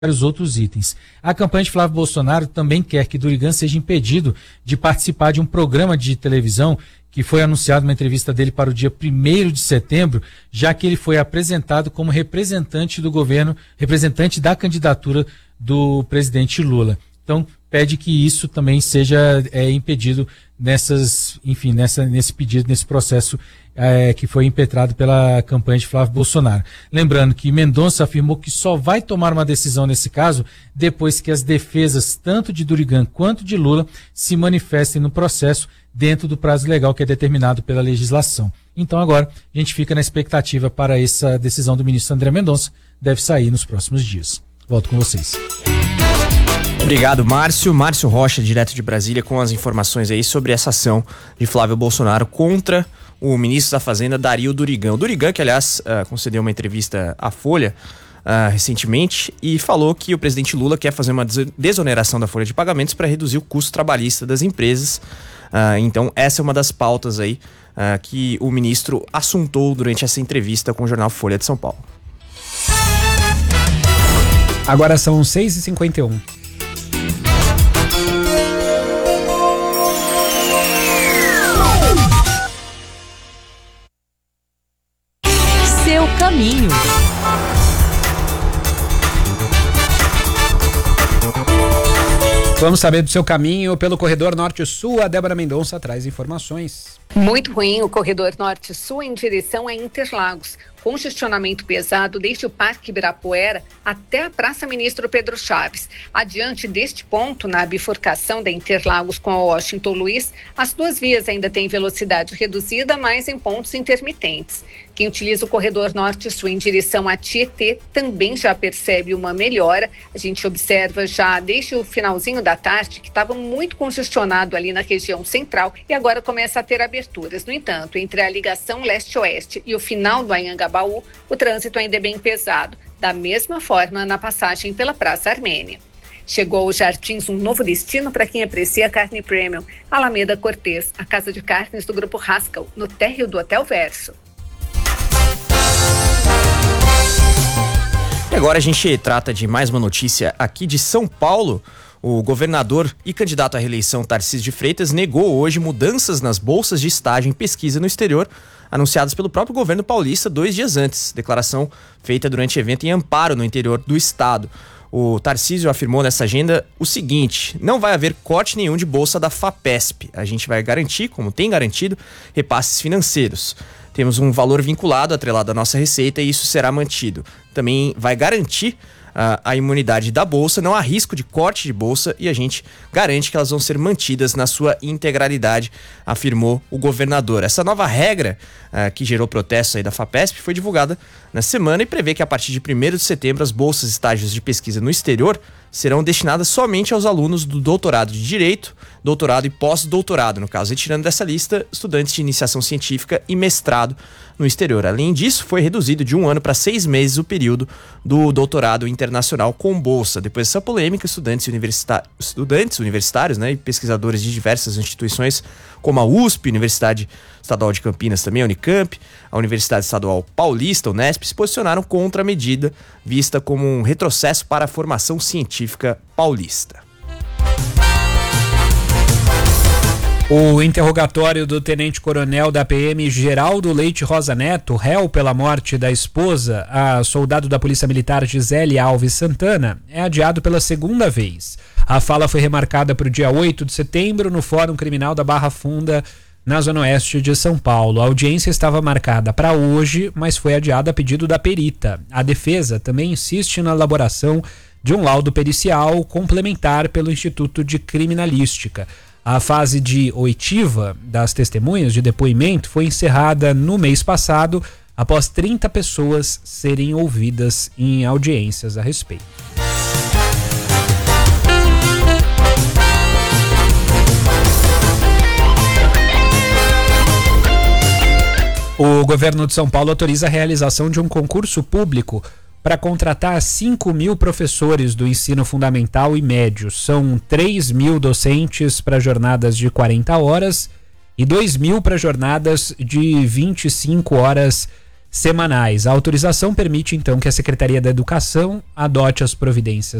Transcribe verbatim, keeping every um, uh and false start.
vários outros itens. A campanha de Flávio Bolsonaro também quer que Durigan seja impedido de participar de um programa de televisão que foi anunciado numa entrevista dele para o dia primeiro de setembro, já que ele foi apresentado como representante do governo, representante da candidatura do presidente Lula. Então, pede que isso também seja é, impedido nessas, enfim, nessa, nesse pedido, nesse processo é, que foi impetrado pela campanha de Flávio Bolsonaro. Lembrando que Mendonça afirmou que só vai tomar uma decisão nesse caso depois que as defesas, tanto de Durigan quanto de Lula, se manifestem no processo dentro do prazo legal que é determinado pela legislação. Então agora a gente fica na expectativa para essa decisão do ministro André Mendonça, deve sair nos próximos dias. Volto com vocês. Obrigado, Márcio. Márcio Rocha, direto de Brasília, com as informações aí sobre essa ação de Flávio Bolsonaro contra o ministro da Fazenda, Dario Durigan. O Durigan, que aliás uh, concedeu uma entrevista à Folha uh, recentemente e falou que o presidente Lula quer fazer uma desoneração da folha de pagamentos para reduzir o custo trabalhista das empresas. Uh, então essa é uma das pautas aí uh, que o ministro assuntou durante essa entrevista com o jornal Folha de São Paulo. Agora são seis e cinquenta e um. Seu caminho. Vamos saber do seu caminho pelo corredor Norte-Sul. A Débora Mendonça traz informações. Muito ruim o corredor Norte-Sul em direção a Interlagos. Congestionamento pesado desde o Parque Ibirapuera até a Praça Ministro Pedro Chaves. Adiante deste ponto, na bifurcação da Interlagos com a Washington Luiz, as duas vias ainda têm velocidade reduzida, mas em pontos intermitentes. Quem utiliza o corredor Norte-Sul em direção a Tietê também já percebe uma melhora. A gente observa já desde o finalzinho da tarde que estava muito congestionado ali na região central e agora começa a ter aberturas. No entanto, entre a ligação leste-oeste e o final do Anhangabaú, o trânsito ainda é bem pesado. Da mesma forma, na passagem pela Praça Armênia. Chegou aos Jardins um novo destino para quem aprecia carne premium. Alameda Cortês, a casa de carnes do Grupo Haskell, no térreo do Hotel Verso. E agora a gente trata de mais uma notícia aqui de São Paulo. O governador e candidato à reeleição Tarcísio de Freitas negou hoje mudanças nas bolsas de estágio em pesquisa no exterior, anunciadas pelo próprio governo paulista dois dias antes. Declaração feita durante evento em Amparo, no interior do estado. O Tarcísio afirmou nessa agenda o seguinte: não vai haver corte nenhum de bolsa da FAPESP. A gente vai garantir, como tem garantido, repasses financeiros. Temos um valor vinculado, atrelado à nossa receita, e isso será mantido. Também vai garantir uh, a imunidade da bolsa, não há risco de corte de bolsa e a gente garante que elas vão ser mantidas na sua integralidade, afirmou o governador. Essa nova regra uh, que gerou protesto aí da FAPESP foi divulgada na semana e prevê que a partir de primeiro de setembro as bolsas e estágios de pesquisa no exterior serão destinadas somente aos alunos do doutorado de Direito, doutorado e pós-doutorado, no caso, retirando dessa lista estudantes de iniciação científica e mestrado no exterior. Além disso, foi reduzido de um ano para seis meses o período do doutorado internacional com bolsa. Depois dessa polêmica, estudantes, universita- estudantes universitários, né, e pesquisadores de diversas instituições, como a U S P, Universidade Estadual de Campinas também, a Unicamp, a Universidade Estadual Paulista, Unesp, se posicionaram contra a medida, vista como um retrocesso para a formação científica paulista. O interrogatório do tenente-coronel da P M Geraldo Leite Rosa Neto, réu pela morte da esposa, a soldado da Polícia Militar Gisele Alves Santana, é adiado pela segunda vez. A fala foi remarcada para o dia oito de setembro no Fórum Criminal da Barra Funda, na Zona Oeste de São Paulo. A audiência estava marcada para hoje, mas foi adiada a pedido da perita. A defesa também insiste na elaboração de um laudo pericial complementar pelo Instituto de Criminalística. A fase de oitiva das testemunhas de depoimento foi encerrada no mês passado, após trinta pessoas serem ouvidas em audiências a respeito. O governo de São Paulo autoriza a realização de um concurso público para contratar cinco mil professores do ensino fundamental e médio. São três mil docentes para jornadas de quarenta horas e dois mil para jornadas de vinte e cinco horas semanais. A autorização permite, então, que a Secretaria da Educação adote as providências